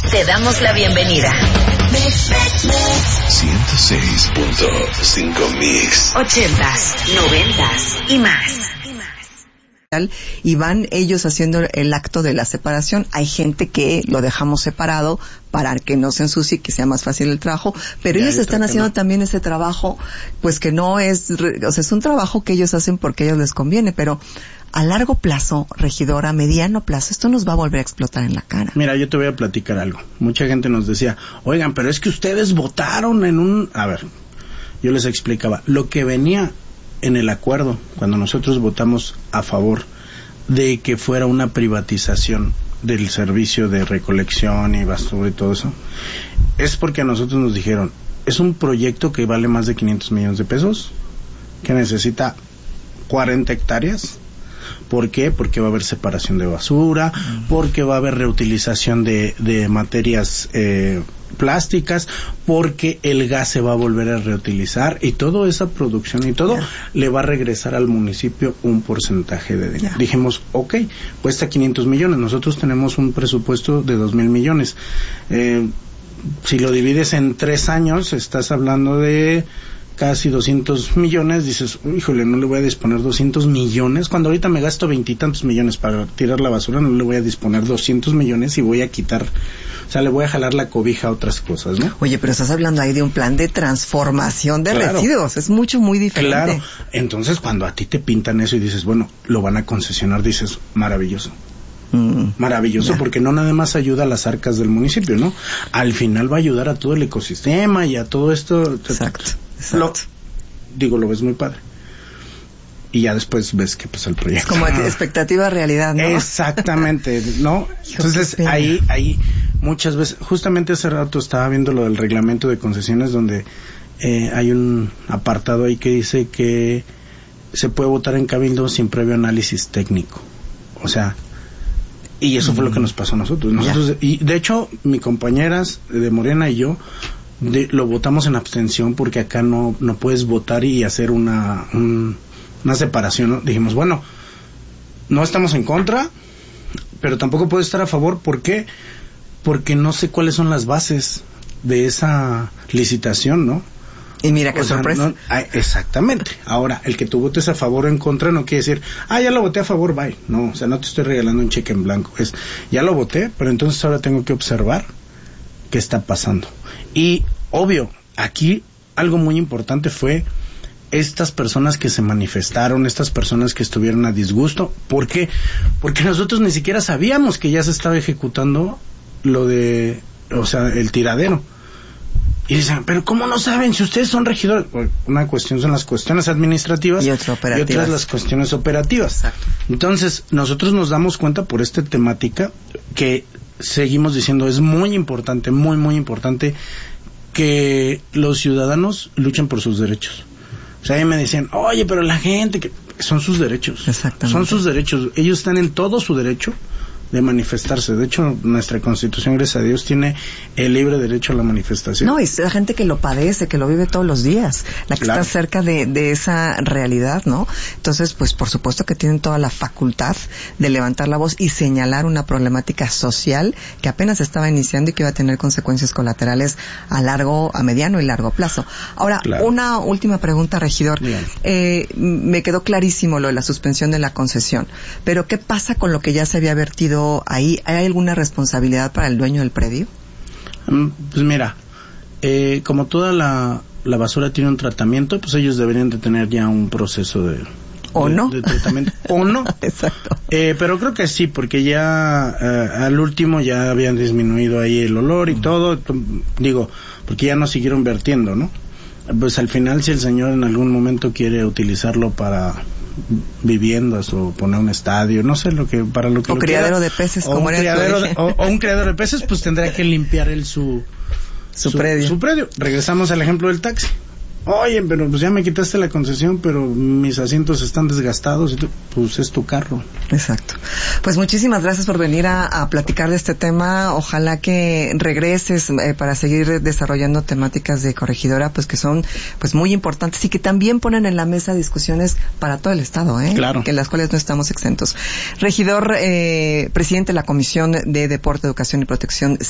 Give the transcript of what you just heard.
Te damos la bienvenida. 106.5 Mix. 80s, 90s y más. Y van ellos haciendo el acto de la separación. Hay gente que lo dejamos separado para que no se ensucie y que sea más fácil el trabajo, pero ellos están haciendo también ese trabajo, pues que no es, o sea, es un trabajo que ellos hacen porque a ellos les conviene, pero a largo plazo, regidora, a mediano plazo, esto nos va a volver a explotar en la cara. Mira, yo te voy a platicar algo. Mucha gente nos decía, oigan, pero es que ustedes votaron en un... A ver, yo les explicaba, lo que venía en el acuerdo, cuando nosotros votamos a favor de que fuera una privatización del servicio de recolección y basura y todo eso, es porque a nosotros nos dijeron, es un proyecto que vale más de 500 millones de pesos, que necesita 40 hectáreas. ¿Por qué? Porque va a haber separación de basura, porque va a haber reutilización de materias plásticas, porque el gas se va a volver a reutilizar y toda esa producción y todo le va a regresar al municipio un porcentaje de dinero. Dijimos, ok, cuesta 500 millones, nosotros tenemos un presupuesto de 2,000 millones. Si lo divides en 3 años, estás hablando de casi 200 millones, dices, híjole, no le voy a disponer 200 millones, cuando ahorita me gasto 20 y tantos millones para tirar la basura, no le voy a disponer 200 millones y voy a quitar, o sea, le voy a jalar la cobija a otras cosas, ¿no? Oye, pero estás hablando ahí de un plan de transformación de residuos, es mucho, muy diferente. Claro, entonces cuando a ti te pintan eso y dices, bueno, lo van a concesionar, dices, maravilloso. Maravilloso, porque no nada más ayuda a las arcas del municipio, ¿no? Al final va a ayudar a todo el ecosistema y a todo esto. Exacto. Lo ves muy padre. Y ya después ves que pasa el proyecto. Es como expectativa realidad, ¿no? Exactamente, ¿no? Entonces ahí muchas veces, justamente hace rato estaba viendo lo del reglamento de concesiones donde hay un apartado ahí que dice que se puede votar en cabildo sin previo análisis técnico. O sea, y eso fue lo que nos pasó a nosotros. Y de hecho, mis compañeras de Morena y yo lo votamos en abstención porque acá no puedes votar y hacer una separación, ¿no? Dijimos, bueno, no estamos en contra, pero tampoco puedes estar a favor. ¿Por qué? Porque no sé cuáles son las bases de esa licitación, ¿no? Y mira qué sorpresa. Exactamente. Ahora, el que tú votes a favor o en contra no quiere decir, ya lo voté a favor, bye. No, o sea, no te estoy regalando un cheque en blanco. Ya lo voté, pero entonces ahora tengo que observar qué está pasando. Y, obvio, aquí algo muy importante fue estas personas que se manifestaron, estas personas que estuvieron a disgusto. ¿Por qué? Porque nosotros ni siquiera sabíamos que ya se estaba ejecutando lo de, o sea, el tiradero. Y dicen, pero ¿cómo no saben si ustedes son regidores? Una cuestión son las cuestiones administrativas y otras las cuestiones operativas. Exacto. Entonces, nosotros nos damos cuenta por esta temática que seguimos diciendo, es muy importante, muy, muy importante que los ciudadanos luchen por sus derechos. O sea, ahí me decían, oye, pero la gente, que son sus derechos. Exactamente. Son sus derechos. Ellos están en todo su derecho de manifestarse. De hecho, nuestra Constitución, gracias a Dios, tiene el libre derecho a la manifestación. No, es la gente que lo padece, que lo vive todos los días, la que está cerca de esa realidad, ¿no? Entonces, pues, por supuesto que tienen toda la facultad de levantar la voz y señalar una problemática social que apenas estaba iniciando y que iba a tener consecuencias colaterales a mediano y largo plazo. Ahora, una última pregunta, regidor. Me quedó clarísimo lo de la suspensión de la concesión, pero ¿qué pasa con lo que ya se había vertido ahí? ¿Hay alguna responsabilidad para el dueño del predio? Pues mira, como toda la basura tiene un tratamiento, pues ellos deberían de tener ya un proceso de tratamiento. ¿O no? Exacto. Pero creo que sí, porque ya al último ya habían disminuido ahí el olor y todo, digo, porque ya no siguieron vertiendo, ¿no? Pues al final, si el señor en algún momento quiere utilizarlo para viviendas o poner un estadio, no sé para lo que o criadero de peces, como un criadero de peces, pues tendrá que limpiar él su predio. Regresamos al ejemplo del taxi. Oye, pero pues ya me quitaste la concesión, pero mis asientos están desgastados, pues es tu carro. Exacto. Pues muchísimas gracias por venir a platicar de este tema. Ojalá que regreses para seguir desarrollando temáticas de corregidora, pues que son pues muy importantes y que también ponen en la mesa discusiones para todo el estado, Claro. Que en las cuales no estamos exentos. Regidor, presidente de la Comisión de Deporte, Educación y Protección